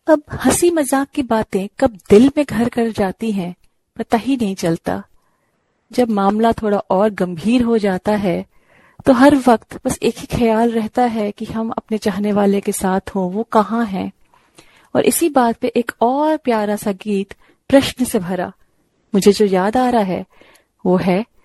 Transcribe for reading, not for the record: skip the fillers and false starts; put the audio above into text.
अब हंसी मजाक की बातें कब दिल में घर कर जाती हैं पता ही नहीं चलता। जब मामला थोड़ा और गंभीर हो जाता है तो हर वक्त बस एक ही ख्याल रहता है कि हम अपने चाहने वाले के साथ हों, वो कहाँ है। और इसी बात पे एक और प्यारा सा गीत प्रश्न से भरा मुझे जो याद आ रहा है वो है